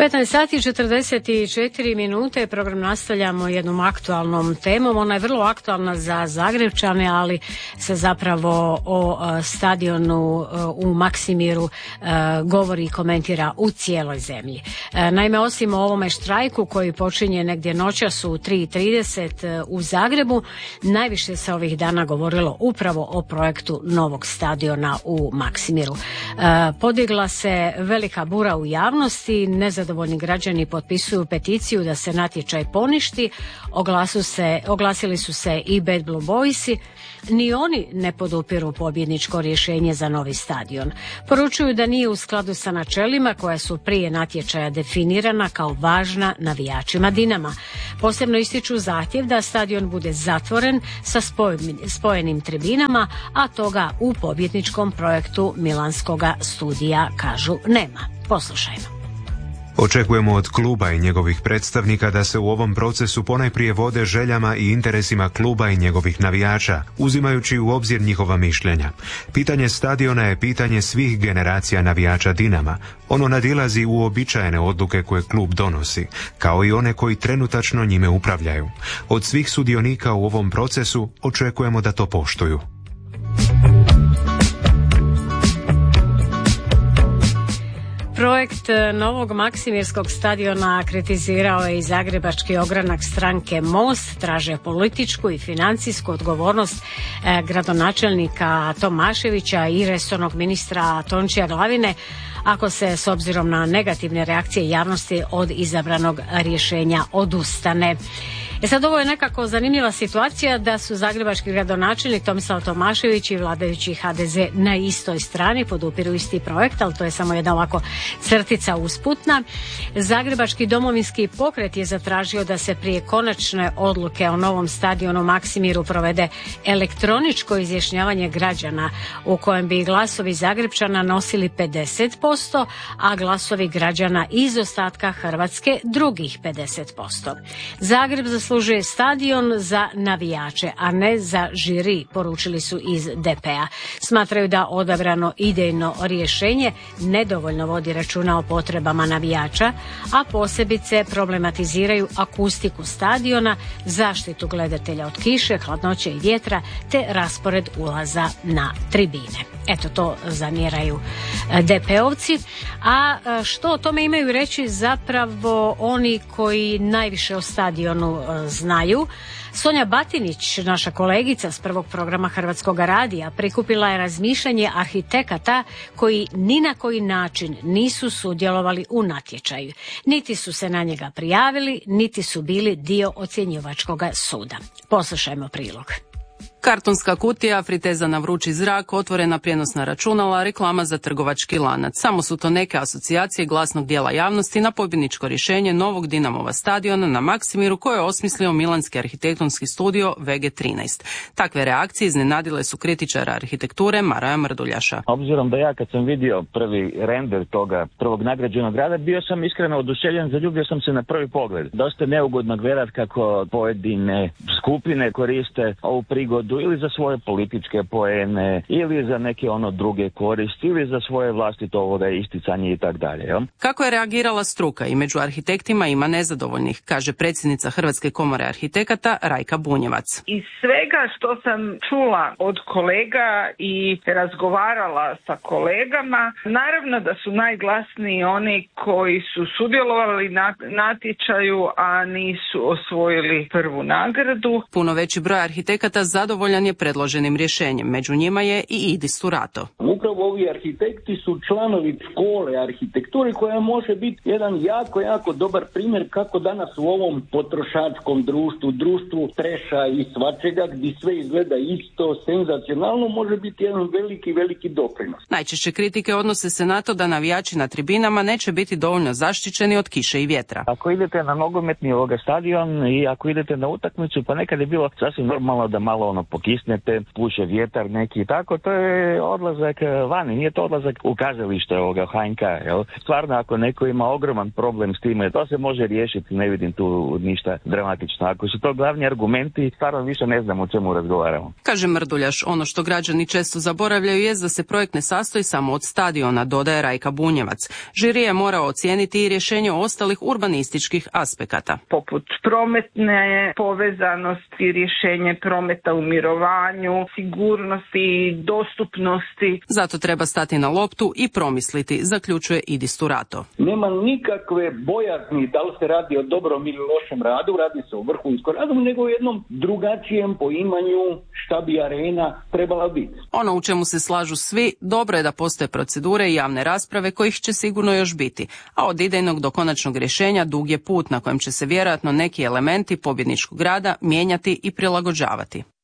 15 sati i 44 minute, program nastavljamo jednom aktualnom temom. Ona je vrlo aktualna za Zagrepčane, ali se zapravo o stadionu u Maksimiru govori i komentira u cijeloj zemlji. Naime, osim o ovome štrajku koji počinje negdje noćas u 3:30 u Zagrebu, najviše se ovih dana govorilo upravo o projektu novog stadiona u Maksimiru. Podigla se velika bura u javnosti, nezadovoljni građani potpisuju peticiju da se natječaj poništi, oglasili su se i Bad Blue Boysi, ni oni ne podupiru pobjedničko rješenje za novi stadion. Poručuju da nije u skladu sa načelima koja su prije natječaja definirana kao važna navijačima Dinama. Posebno ističu zahtjev da stadion bude zatvoren sa spojenim tribinama, a toga u pobjedničkom projektu Milanskoga studija kažu nema. Poslušajmo. Očekujemo od kluba i njegovih predstavnika da se u ovom procesu ponajprije vode željama i interesima kluba i njegovih navijača, uzimajući u obzir njihova mišljenja. Pitanje stadiona je pitanje svih generacija navijača Dinama. Ono nadilazi uobičajene odluke koje klub donosi, kao i one koji trenutačno njime upravljaju. Od svih sudionika u ovom procesu očekujemo da to poštuju. Projekt novog maksimirskog stadiona kritizirao je i zagrebački ogranak stranke Most, traže političku i financijsku odgovornost gradonačelnika Tomaševića i resornog ministra Tončija Glavine, ako se s obzirom na negativne reakcije javnosti od izabranog rješenja odustane. Sad ovo je nekako zanimljiva situacija da su zagrebački gradonačelnik Tomislav Tomašević i vladajući HDZ na istoj strani, podupiru isti projekt, ali to je samo jedna ovako crtica usputna. Zagrebački domovinski pokret je zatražio da se prije konačne odluke o novom stadionu Maksimiru provede elektroničko izjašnjavanje građana u kojem bi glasovi Zagrepčana nosili 50%, a glasovi građana iz ostatka Hrvatske drugih 50%. Zagreb zaslužuje stadion za navijače, a ne za žiri, poručili su iz DP-a. Smatraju da odabrano idejno rješenje nedovoljno vodi računa o potrebama navijača, a posebice problematiziraju akustiku stadiona, zaštitu gledatelja od kiše, hladnoće i vjetra, te raspored ulaza na tribine. Eto, to zamjeraju DP-ovci. A što o tome imaju reći zapravo oni koji najviše o stadionu znaju? Sonja Batinić, naša kolegica s prvog programa Hrvatskog radija, prikupila je razmišljanje arhitekata koji ni na koji način nisu sudjelovali u natječaju. Niti su se na njega prijavili, niti su bili dio ocjenjivačkog suda. Poslušajmo prilog. Kartonska kutija, friteza na vrući zrak, otvorena prijenosna računala, reklama za trgovački lanac. Samo su to neke asocijacije glasnog dijela javnosti na pobjedničko rješenje novog Dinamova stadiona na Maksimiru koje je osmislio milanski arhitektonski studio VG13. Takve reakcije iznenadile su kritičara arhitekture Maraja Mrduljaša. Obzirom da ja kad sam vidio prvi render toga prvog nagrađenog grada, bio sam iskreno oduševljen, zaljubio sam se na prvi pogled. Dosta neugodno gledati kako pojedine skupine koriste ovu prigodu ili za svoje političke poene, ili za neke druge koristi, ili za svoje vlastito isticanje i tak dalje. Kako je reagirala struka? I među arhitektima ima nezadovoljnih, kaže predsjednica Hrvatske komore arhitekata Rajka Bunjevac. Iz svega što sam čula od kolega i razgovarala sa kolegama, naravno da su najglasniji oni koji su sudjelovali na natječaju, a nisu osvojili prvu nagradu. Puno veći broj arhitekata zadovoljan je predloženim rješenjem. Među njima je i Idis Turato. Upravo ovi arhitekti su članovi škole arhitekture koja može biti jedan jako dobar primjer kako danas u ovom potrošačkom društvu treša i svačega gdje sve izgleda isto, senzacionalno, može biti jedan veliki doprinos. Najčešće kritike odnose se na to da navijači na tribinama neće biti dovoljno zaštićeni od kiše i vjetra. Ako idete na nogometni stadion i ako idete na utakmicu, pa nekad je bilo sasvim normalno da malo pokisnete, puše vjetar neki i tako, to je odlazak vani, nije to odlazak u kazalište ovoga HNK, jel? Stvarno, ako neko ima ogroman problem s time, to se može riješiti, ne vidim tu ništa dramatično. Ako su to glavni argumenti, stvarno više ne znam o čemu razgovaramo. Kaže Mrduljaš, ono što građani često zaboravljaju je da se projekt ne sastoji samo od stadiona, dodaje Rajka Bunjevac. Žiri je morao ocijeniti i rješenje ostalih urbanističkih aspekata. Poput prometne povezanosti, rješenje prometa u mirovanju, sigurnosti, dostupnosti. Zato treba stati na loptu i promisliti, zaključuje Idis Turato. Nema nikakve bojazni da li se radi o dobrom ili lošem radu, radi se o vrhunskom radu, nego o jednom drugačijem poimanju šta bi arena trebala biti. Ono u čemu se slažu svi, dobro je da postoje procedure i javne rasprave kojih će sigurno još biti, a od idejnog do konačnog rješenja dug je put na kojem će se vjerojatno neki elementi pobjedničkog rada mijenjati i prilagođavati.